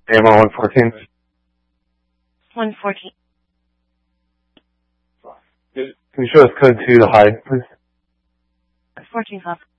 AMR 114. 114. Can you show us code 2 to hide, please? 14 Hop.